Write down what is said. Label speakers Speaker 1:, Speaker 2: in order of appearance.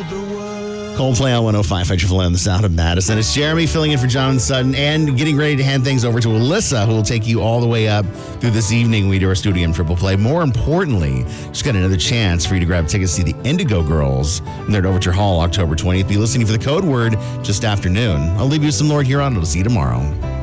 Speaker 1: Coldplay on 105 Federal on the Sound of Madison. It's Jeremy filling in for John Sutton and getting ready to hand things over to Alyssa, who will take you all the way up through this evening. We do our studio in Triple Play. More importantly, she's got another chance for you to grab tickets to see the Indigo Girls when they're at Overture Hall October 20th. Be listening for the code word just after noon. I'll leave you with some Lord Huron. I'll see you tomorrow.